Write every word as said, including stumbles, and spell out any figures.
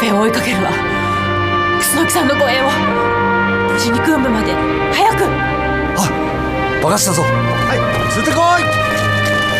声を追いかけるわ。楠木さんの護衛を無事に軍部まで早く。 あ、任せたぞ。はい、連れてこい。